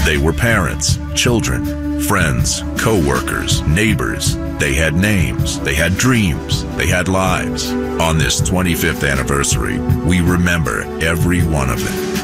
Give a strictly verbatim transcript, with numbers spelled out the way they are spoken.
They were parents, children, friends, co-workers, neighbors. They had names, they had dreams, they had lives. On this twenty-fifth anniversary, we remember every one of them.